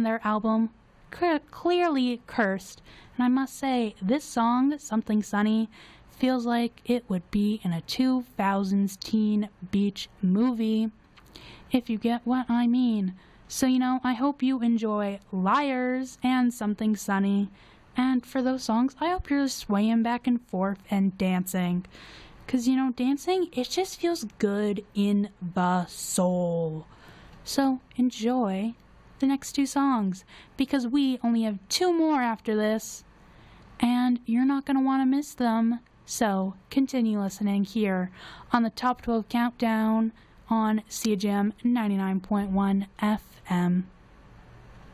their album Clearly Cursed, and I must say, this song, Something Sunny, feels like it would be in a 2000s teen beach movie, if you get what I mean. So, I hope you enjoy Liars and Something Sunny, and for those songs, I hope you're swaying back and forth and dancing, because, dancing, it just feels good in the soul. So, enjoy the next two songs, because we only have two more after this, and you're not going to want to miss them. So continue listening here on the Top 12 Countdown on CJAM 99.1 FM.